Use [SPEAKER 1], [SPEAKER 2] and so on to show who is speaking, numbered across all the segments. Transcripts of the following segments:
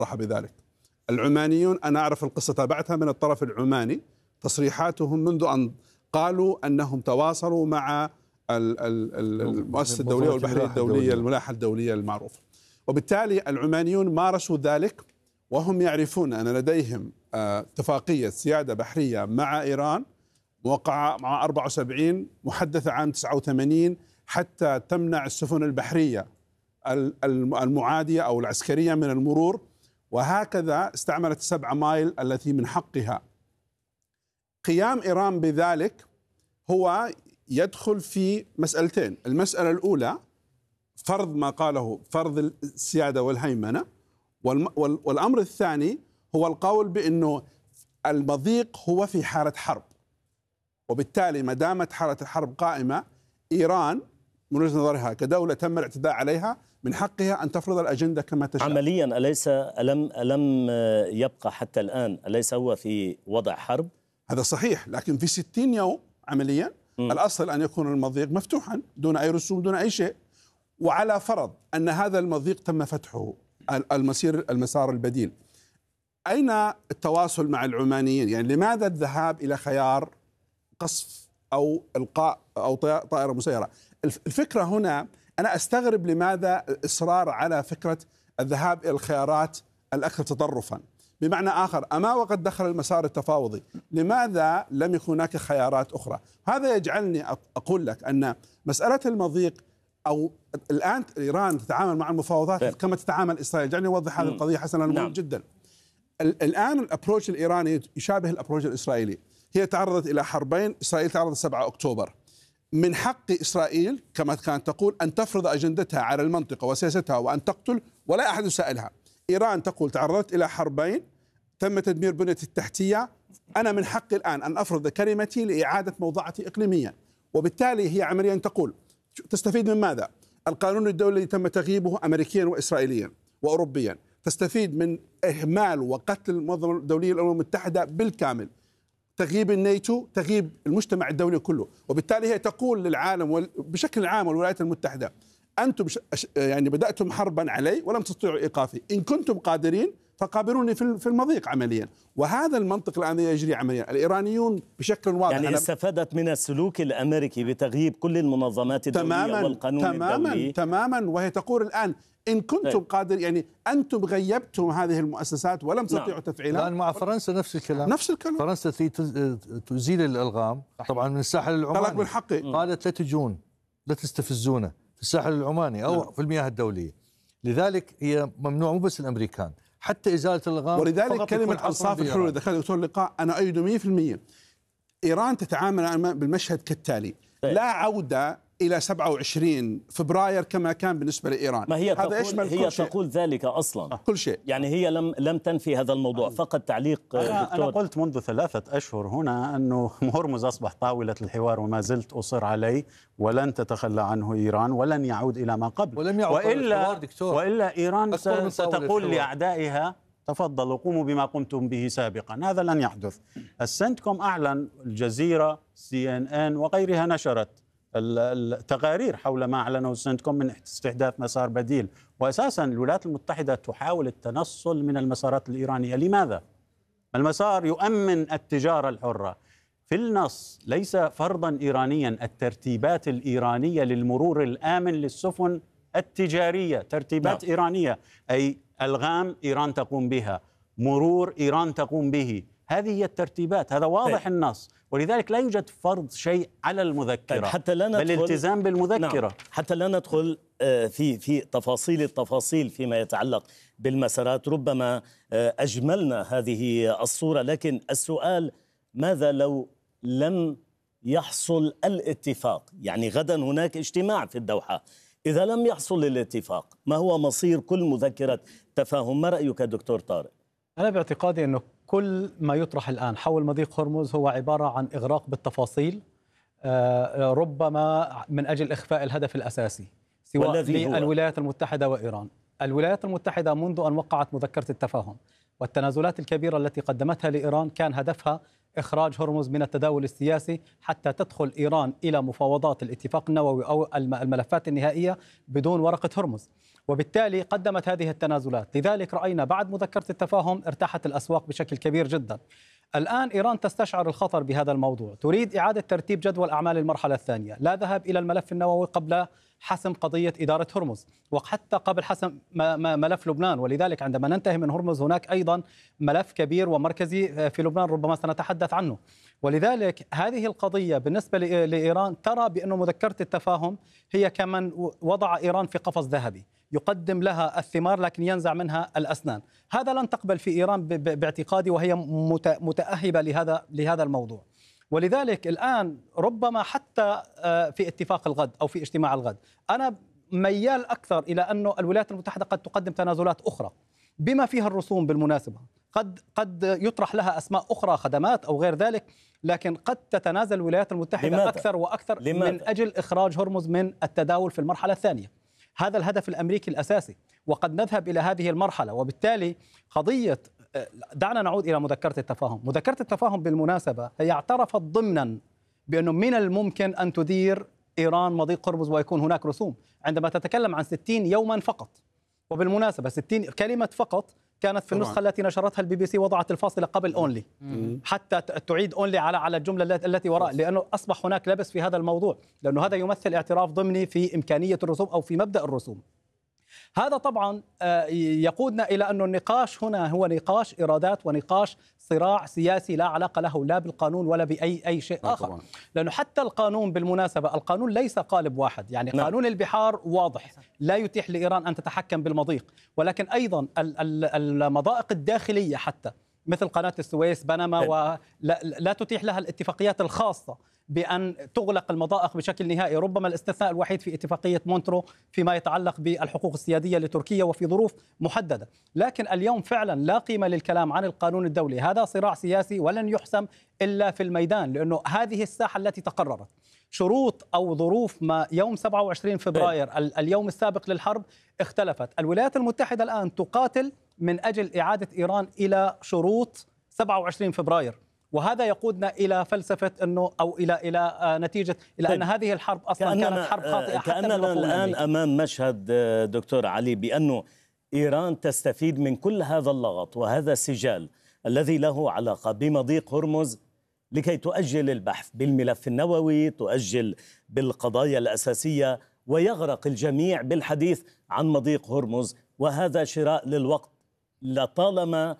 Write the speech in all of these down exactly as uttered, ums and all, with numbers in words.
[SPEAKER 1] صرح بذلك. العمانيون أنا أعرف القصة، تابعتها من الطرف العماني، تصريحاتهم منذ أن قالوا أنهم تواصلوا مع المؤسسة الدولية والبحرية الدولية الملاحة الدولية المعروفة، وبالتالي العمانيون مارسوا ذلك وهم يعرفون أن لديهم اتفاقية سيادة بحرية مع إيران موقعة مع أربعة وسبعين محدثة عام تسعة وثمانين حتى تمنع السفن البحرية المعادية أو العسكرية من المرور، وهكذا استعملت السبع مايل التي من حقها. قيام إيران بذلك هو يدخل في مسألتين، المسألة الأولى فرض ما قاله، فرض السيادة والهيمنة، والأمر الثاني هو القول بأنه المضيق هو في حالة حرب، وبالتالي ما دامت حالة الحرب قائمة إيران من وجهة نظرها كدولة تم الاعتداء عليها من حقها أن تفرض الأجندة كما تشاء.
[SPEAKER 2] عمليا أليس ألم ألم يبقى حتى الآن أليس هو في وضع حرب؟
[SPEAKER 1] هذا صحيح، لكن في ستين يوم عمليا م. الأصل أن يكون المضيق مفتوحا دون أي رسوم دون أي شيء، وعلى فرض أن هذا المضيق تم فتحه المسير المسار البديل، أين التواصل مع العمانيين؟ يعني لماذا الذهاب إلى خيار قصف أو إلقاء أو طائرة مسيرة؟ الفكرة هنا أنا أستغرب لماذا الإصرار على فكرة الذهاب إلى الخيارات الأكثر تطرفا، بمعنى آخر أما وقد دخل المسار التفاوضي لماذا لم يكن هناك خيارات أخرى؟ هذا يجعلني أقول لك أن مسألة المضيق أو الآن إيران تتعامل مع المفاوضات كما تتعامل إسرائيل. دعني أوضح هذه القضية حسنا، مهم نعم. جدا. الآن الأبروش الإيراني يشابه الأبروش الإسرائيلي، هي تعرضت إلى حربين، إسرائيل تعرضت سبعة أكتوبر. من حق إسرائيل كما كانت تقول أن تفرض أجندتها على المنطقة وسياستها وأن تقتل ولا أحد يسائلها. إيران تقول تعرضت إلى حربين، تم تدمير بنيتي التحتية، أنا من حقي الآن أن أفرض كلمتي لإعادة موضعتي إقليميا. وبالتالي هي عمليا تقول تستفيد من ماذا؟ القانون الدولي الذي تم تغييبه أمريكيا وإسرائيليا وأوروبيا، تستفيد من إهمال وقتل المنظمة الدولية للأمم المتحدة بالكامل، تغييب الناتو، تغييب المجتمع الدولي كله. وبالتالي هي تقول للعالم بشكل عام والولايات المتحدة أنتم يعني بدأتم حربا علي ولم تستطيعوا إيقافي، إن كنتم قادرين فقابلوني في المضيق عمليا. وهذا المنطق الآن يجري عمليا. الإيرانيون بشكل واضح
[SPEAKER 2] يعني استفادت من السلوك الأمريكي بتغييب كل المنظمات الدولية
[SPEAKER 1] تماماً
[SPEAKER 2] والقانون
[SPEAKER 1] تماماً
[SPEAKER 2] الدولي
[SPEAKER 1] تماما. وهي تقول الآن إن كنتم قادر، يعني أنتم غيبتم هذه المؤسسات ولم تستطيعوا نعم. تفعيلها.
[SPEAKER 3] الآن مع فرنسا نفس الكلام،
[SPEAKER 1] نفس الكلام.
[SPEAKER 3] فرنسا تزيل الألغام طبعا من الساحل العماني،
[SPEAKER 1] من حقي
[SPEAKER 3] قالت لا تجون لا تستفزونه في الساحل العماني أو نعم. في المياه الدولية. لذلك هي ممنوع مو بس الأمريكان، حتى إزالة الألغام.
[SPEAKER 1] ولذلك كلمة أنصاف الحلول اللي دخل دكتور اللقاء أنا أؤيد مئة بالمئة. إيران تتعامل بالمشهد كالتالي: لا عودة إلى سبعة وعشرين فبراير كما كان بالنسبة لإيران.
[SPEAKER 2] ما هي
[SPEAKER 1] هذا
[SPEAKER 2] تقول
[SPEAKER 1] يشمل
[SPEAKER 2] هي
[SPEAKER 1] كل شيء.
[SPEAKER 2] تقول ذلك أصلا
[SPEAKER 1] كل شيء.
[SPEAKER 2] يعني هي لم لم تنفي هذا الموضوع. فقط تعليق
[SPEAKER 4] أنا,
[SPEAKER 2] دكتور.
[SPEAKER 4] أنا قلت منذ ثلاثة أشهر هنا أنه هرمز أصبح طاولة الحوار، وما زلت أصر عليه، ولن تتخلى عنه إيران ولن يعود إلى ما قبل.
[SPEAKER 3] ولم يعود
[SPEAKER 4] وإلا,
[SPEAKER 3] دكتور.
[SPEAKER 4] وإلا إيران ستقول لأعدائها تفضلوا قوموا بما قمتم به سابقا. هذا لن يحدث. السنتكوم أعلن، الجزيرة، سي إن إن وغيرها نشرت التقارير حول ما أعلنه السنتكوم من استحداث مسار بديل. وأساسا الولايات المتحدة تحاول التنصل من المسارات الإيرانية. لماذا؟ المسار يؤمن التجارة الحرة. في النص ليس فرضا إيرانيا الترتيبات الإيرانية للمرور الآمن للسفن التجارية، ترتيبات نعم. إيرانية، أي ألغام إيران تقوم بها، مرور إيران تقوم به، هذه هي الترتيبات. هذا واضح طيب. النص. ولذلك لا يوجد فرض شيء على المذكرة طيب. حتى لا ندخل... بل الالتزام بالمذكرة نعم.
[SPEAKER 2] حتى لا ندخل في في تفاصيل التفاصيل فيما يتعلق بالمسارات. ربما أجملنا هذه الصورة، لكن السؤال: ماذا لو لم يحصل الاتفاق؟ يعني غدا هناك اجتماع في الدوحة، إذا لم يحصل الاتفاق ما هو مصير كل مذكرة تفاهم؟ ما رأيك دكتور طارق؟
[SPEAKER 5] أنا باعتقادي أنه كل ما يطرح الآن حول مضيق هرمز هو عبارة عن إغراق بالتفاصيل، ربما من أجل إخفاء الهدف الأساسي سواء للولايات المتحدة وإيران. الولايات المتحدة منذ أن وقعت مذكرة التفاهم والتنازلات الكبيرة التي قدمتها لإيران كان هدفها إخراج هرمز من التداول السياسي حتى تدخل إيران إلى مفاوضات الاتفاق النووي أو الملفات النهائية بدون ورقة هرمز. وبالتالي قدمت هذه التنازلات. لذلك رأينا بعد مذكرة التفاهم ارتاحت الأسواق بشكل كبير جدا. الآن إيران تستشعر الخطر بهذا الموضوع، تريد إعادة ترتيب جدول أعمال المرحلة الثانية، لا ذهب إلى الملف النووي قبل حسم قضية إدارة هرمز، وحتى قبل حسم ملف لبنان. ولذلك عندما ننتهي من هرمز هناك أيضا ملف كبير ومركزي في لبنان ربما سنتحدث عنه. ولذلك هذه القضية بالنسبة لإيران ترى بأن مذكرة التفاهم هي كمن وضع إيران في قفص ذهبي يقدم لها الثمار لكن ينزع منها الأسنان. هذا لن تقبل في إيران باعتقادي، وهي متأهبة لهذا لهذا الموضوع. ولذلك الآن ربما حتى في اتفاق الغد أو في اجتماع الغد أنا ميال أكثر إلى أن الولايات المتحدة قد تقدم تنازلات أخرى بما فيها الرسوم بالمناسبة، قد قد يطرح لها أسماء أخرى خدمات أو غير ذلك، لكن قد تتنازل الولايات المتحدة لماذا؟ أكثر وأكثر لماذا؟ من أجل إخراج هرمز من التداول في المرحلة الثانية. هذا الهدف الأمريكي الأساسي، وقد نذهب إلى هذه المرحلة. وبالتالي قضية، دعنا نعود إلى مذكرة التفاهم. مذكرة التفاهم بالمناسبة هي اعترفت ضمنا بأنه من الممكن أن تدير إيران مضيق هرمز ويكون هناك رسوم، عندما تتكلم عن ستين يوما فقط. وبالمناسبة ستين كلمة فقط كانت في النسخة التي نشرتها البي بي سي وضعت الفاصلة قبل أونلي حتى تعيد أونلي على على الجملة التي وراء، لأنه أصبح هناك لبس في هذا الموضوع، لأنه هذا يمثل اعتراف ضمني في إمكانية الرسوم أو في مبدأ الرسوم. هذا طبعا يقودنا إلى أن النقاش هنا هو نقاش إرادات ونقاش صراع سياسي لا علاقة له لا بالقانون ولا بأي أي شيء آخر. لأنه حتى القانون بالمناسبة القانون ليس قالب واحد، يعني نعم. قانون البحار واضح لا يتيح لإيران أن تتحكم بالمضيق، ولكن أيضا المضائق الداخلية حتى مثل قناة السويس بنما ولا لا تتيح لها الاتفاقيات الخاصة بأن تغلق المضائق بشكل نهائي. ربما الاستثناء الوحيد في اتفاقية مونترو فيما يتعلق بالحقوق السيادية لتركيا وفي ظروف محددة. لكن اليوم فعلا لا قيمة للكلام عن القانون الدولي، هذا صراع سياسي ولن يحسم إلا في الميدان، لأنه هذه الساحة التي تقررت شروط أو ظروف ما يوم سبعة وعشرين فبراير اليوم السابق للحرب اختلفت. الولايات المتحدة الآن تقاتل من أجل إعادة إيران إلى شروط سبعة وعشرين فبراير، وهذا يقودنا إلى فلسفة أنه أو إلى إلى نتيجة إلى طيب. أن هذه الحرب أصلا كانت حرب خاطئة.
[SPEAKER 2] كأننا الآن أمام مشهد دكتور علي بأنه إيران تستفيد من كل هذا اللغط وهذا السجال الذي له علاقة بمضيق هرمز لكي تؤجل البحث بالملف النووي، تؤجل بالقضايا الأساسية، ويغرق الجميع بالحديث عن مضيق هرمز، وهذا شراء للوقت لطالما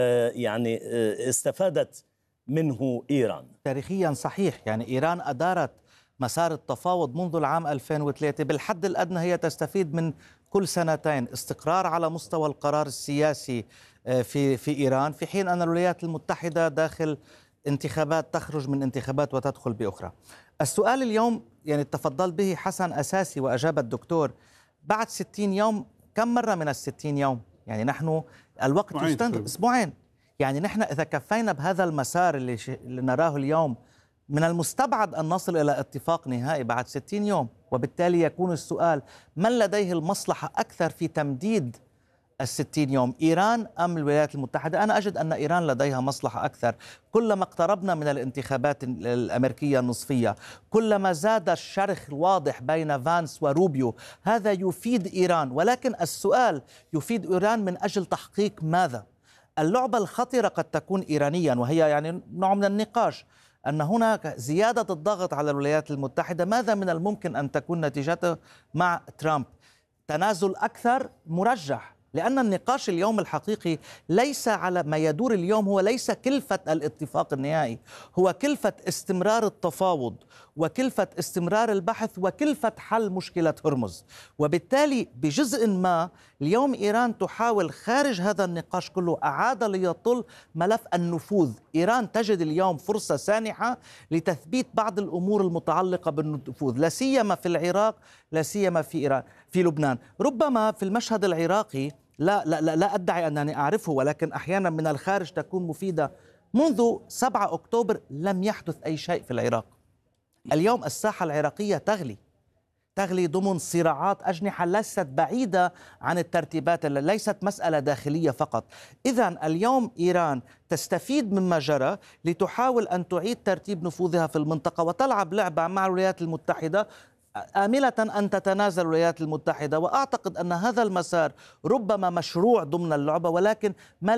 [SPEAKER 2] يعني استفادت منه إيران.
[SPEAKER 6] تاريخيا صحيح، يعني إيران أدارت مسار التفاوض منذ العام ألفين وثلاثة، بالحد الأدنى هي تستفيد من كل سنتين استقرار على مستوى القرار السياسي في في إيران، في حين أن الولايات المتحدة داخل انتخابات تخرج من انتخابات وتدخل بأخرى. السؤال اليوم يعني تفضل به حسن أساسي وأجاب الدكتور، بعد ستين يوم كم مرة من الستين يوم؟ يعني نحن الوقت يستنتج أسبوعين، يعني نحن إذا كفينا بهذا المسار اللي, ش... اللي نراه اليوم من المستبعد أن نصل إلى اتفاق نهائي بعد ستين يوم، وبالتالي يكون السؤال من لديه المصلحة أكثر في تمديد الستين يوم، إيران أم الولايات المتحدة؟ أنا أجد أن إيران لديها مصلحة أكثر. كلما اقتربنا من الانتخابات الأمريكية النصفية كلما زاد الشرخ الواضح بين فانس وروبيو، هذا يفيد إيران، ولكن السؤال يفيد إيران من أجل تحقيق ماذا؟ اللعبة الخطرة قد تكون إيرانيا، وهي يعني نوع من النقاش أن هناك زيادة الضغط على الولايات المتحدة، ماذا من الممكن أن تكون نتيجته مع ترامب؟ تنازل أكثر مرجح، لأن النقاش اليوم الحقيقي ليس على ما يدور اليوم، هو ليس كلفة الاتفاق النهائي، هو كلفة استمرار التفاوض وكلفة استمرار البحث وكلفة حل مشكلة هرمز. وبالتالي بجزء ما اليوم إيران تحاول خارج هذا النقاش كله أعاد ليطل ملف النفوذ. إيران تجد اليوم فرصة سانحة لتثبيت بعض الأمور المتعلقة بالنفوذ، لا سيما في العراق، لا سيما في إيران في لبنان. ربما في المشهد العراقي لا لا لا, لا أدعي أنني أعرفه، ولكن أحيانا من الخارج تكون مفيدة. منذ سبعة أكتوبر لم يحدث أي شيء في العراق. اليوم الساحة العراقية تغلي تغلي ضمن صراعات أجنحة ليست بعيدة عن الترتيبات، ليست مسألة داخلية فقط. إذن اليوم إيران تستفيد مما جرى لتحاول أن تعيد ترتيب نفوذها في المنطقة وتلعب لعبة مع الولايات المتحدة آملة أن تتنازل الولايات المتحدة، وأعتقد أن هذا المسار ربما مشروع ضمن اللعبة، ولكن ما